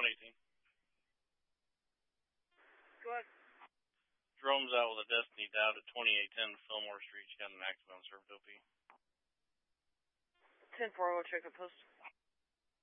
118. Go ahead. Jerome's out with a Destiny Dowd at 2810 Fillmore Street. She got an accident on Served OP. 10-4, we'll check the post.